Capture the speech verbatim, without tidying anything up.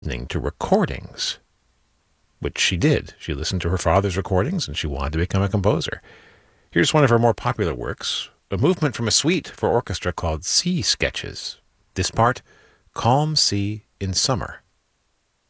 listening to recordings, which she did. She listened to her father's recordings and she wanted to become a composer. Here's one of her more popular works, a movement from a suite for orchestra called Sea Sketches. This part, Calm Sea in Summer.